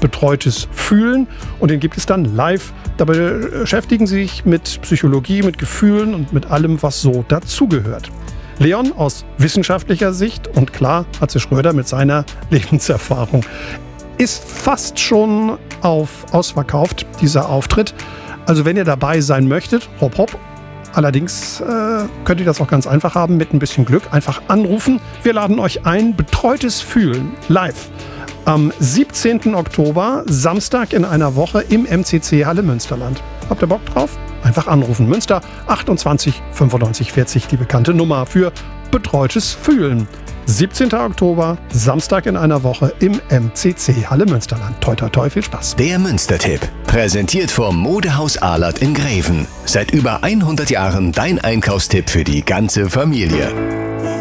Betreutes Fühlen und den gibt es dann live. Dabei beschäftigen sie sich mit Psychologie, mit Gefühlen und mit allem, was so dazugehört. Leon aus wissenschaftlicher Sicht und klar Atze Schröder mit seiner Lebenserfahrung. Ist fast schon ausverkauft, dieser Auftritt. Also wenn ihr dabei sein möchtet, hopp hopp. Allerdings könnt ihr das auch ganz einfach haben mit ein bisschen Glück. Einfach anrufen. Wir laden euch ein. Betreutes Fühlen live am 17. Oktober, Samstag in einer Woche im MCC Halle Münsterland. Habt ihr Bock drauf? Einfach anrufen. Münster 28 95 40, die bekannte Nummer für Betreutes Fühlen. 17. Oktober, Samstag in einer Woche im MCC Halle Münsterland. Toi, toi, toi, viel Spaß. Der Münstertipp, präsentiert vom Modehaus Ahlert in Greven. Seit über 100 Jahren dein Einkaufstipp für die ganze Familie.